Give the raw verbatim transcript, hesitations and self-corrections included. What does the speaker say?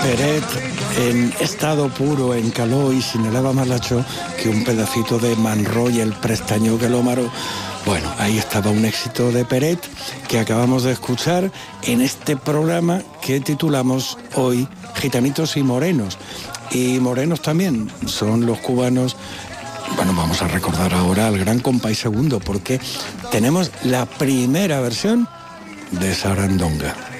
Peret en estado puro, en caló y sin eleva más lacho que un pedacito de Manroy, el prestañó que lo maró. Bueno, ahí estaba un éxito de Peret que acabamos de escuchar en este programa que titulamos hoy Gitanitos y Morenos. Y morenos también son los cubanos. Bueno, vamos a recordar ahora al gran Compay Segundo porque tenemos la primera versión de Sarandonga.